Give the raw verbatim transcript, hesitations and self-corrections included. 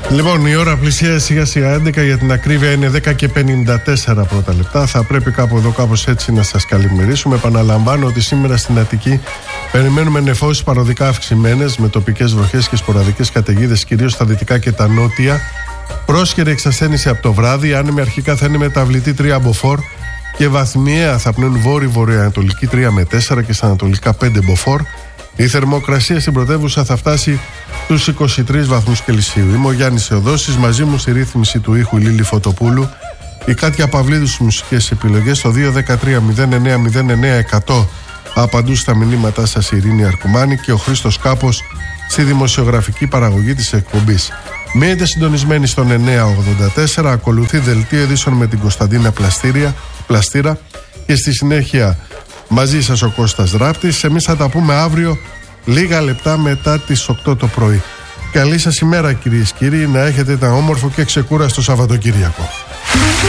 Λοιπόν, η ώρα πλησιάζει σιγά σιγά έντεκα, για την ακρίβεια είναι δέκα και πενήντα τέσσερα πρώτα λεπτά. Θα πρέπει κάπου εδώ, κάπως έτσι να σας καλημερίσουμε. Επαναλαμβάνω ότι σήμερα στην Αττική περιμένουμε νεφώσεις παροδικά αυξημένες, με τοπικές βροχές και σποραδικές καταιγίδες, κυρίως στα δυτικά και τα νότια. Πρόσχερη εξασθένηση από το βράδυ. Άνεμη αρχικά θα είναι μεταβλητή τρία μποφόρ και βαθμιαία θα πνέουν βόρειο-βορειοανατολική τρία με τέσσερα και στα ανατολικά πέντε μποφόρ. Η θερμοκρασία στην πρωτεύουσα θα φτάσει τους είκοσι τρεις βαθμούς Κελσίου. Είμαι ο Γιάννης Θεοδόσης, μαζί μου στη ρύθμιση του ήχου η Λίλη Φωτοπούλου. Η Κάτια Παυλίδου στις μουσικές επιλογές, στο δύο ένα τρία μηδέν εννέα μηδέν εννέα εκατό απαντούσε στα μηνύματά σας η Ειρήνη Αρκουμάνη και ο Χρήστος Κάπος στη δημοσιογραφική παραγωγή της εκπομπής. Μείνετε συντονισμένοι στον εννέα ογδόντα τέσσερα, ακολουθεί δελτίο ειδήσεων με την Κωνσταντίνα Πλαστήρια, Πλαστήρα και στη συνέχεια μαζί σας ο Κώστας Δράπτης. Εμείς θα τα πούμε αύριο λίγα λεπτά μετά τις οκτώ το πρωί. Καλή σας ημέρα κυρίες και κύριοι, να έχετε ένα όμορφο και ξεκούραστο Σαββατοκύριακο.